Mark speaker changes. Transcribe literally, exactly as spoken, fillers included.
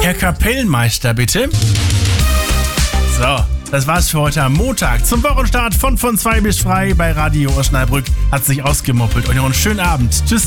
Speaker 1: Herr Kapellmeister, bitte. So, das war's für heute am Montag. Zum Wochenstart von von zwei bis frei bei Radio Osnabrück hat sich ausgemoppelt. Und noch einen schönen Abend. Tschüss.